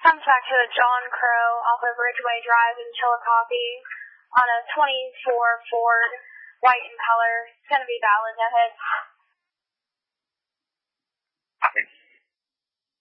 Comes back to a John Crow off of Ridgeway Drive in Chillicothe on a 24 Ford, white in color. It's going to be valid, no hits.